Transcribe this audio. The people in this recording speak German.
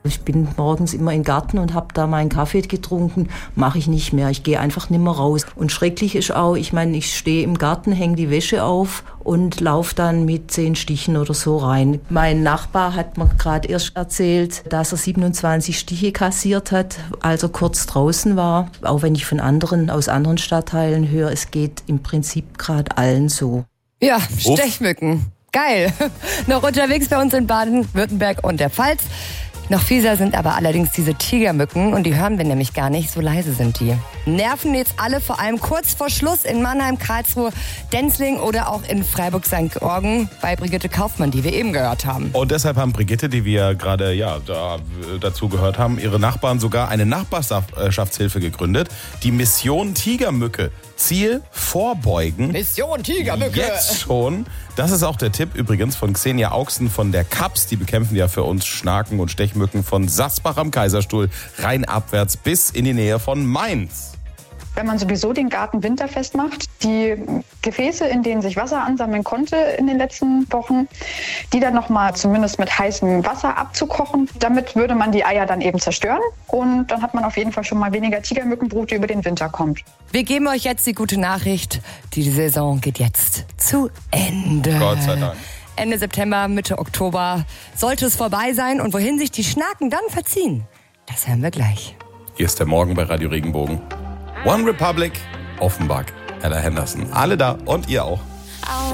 Ich bin morgens immer im Garten und habe da meinen Kaffee getrunken. Mache ich nicht mehr. Ich gehe einfach nicht mehr raus. Und schrecklich ist auch, ich stehe im Garten, hänge die Wäsche auf und laufe dann mit 10 Stichen oder so rein. Mein Nachbar hat mir gerade erst erzählt, dass er 27 Stiche kassiert hat, als er kurz draußen war. Auch wenn ich aus anderen Stadtteilen höre, es geht im Prinzip gerade allen so. Ja, Stechmücken. Geil. Noch unterwegs bei uns in Baden-Württemberg und der Pfalz. Noch fieser sind aber allerdings diese Tigermücken und die hören wir nämlich gar nicht, so leise sind die. Nerven jetzt alle, vor allem kurz vor Schluss in Mannheim, Karlsruhe, Denzling oder auch in Freiburg-St. Georgen bei Brigitte Kaufmann, die wir eben gehört haben. Und deshalb haben Brigitte, die wir gerade dazu gehört haben, ihre Nachbarn sogar eine Nachbarschaftshilfe gegründet. Die Mission Tigermücke. Ziel vorbeugen. Mission Tigermücke. Jetzt schon. Das ist auch der Tipp übrigens von Xenia Augsten von der KAPS. Die bekämpfen ja für uns Schnaken und Stechmücken von Sasbach am Kaiserstuhl rein abwärts bis in die Nähe von Mainz. Wenn man sowieso den Garten winterfest macht, die Gefäße, in denen sich Wasser ansammeln konnte in den letzten Wochen, die dann nochmal zumindest mit heißem Wasser abzukochen. Damit würde man die Eier dann eben zerstören und dann hat man auf jeden Fall schon mal weniger Tigermückenbrut, die über den Winter kommt. Wir geben euch jetzt die gute Nachricht, die Saison geht jetzt zu Ende. Gott sei Dank. Ende September, Mitte Oktober sollte es vorbei sein und wohin sich die Schnaken dann verziehen, das hören wir gleich. Hier ist der Morgen bei Radio Regenbogen. One Republic, Offenbach, Ella Henderson. Alle da und ihr auch.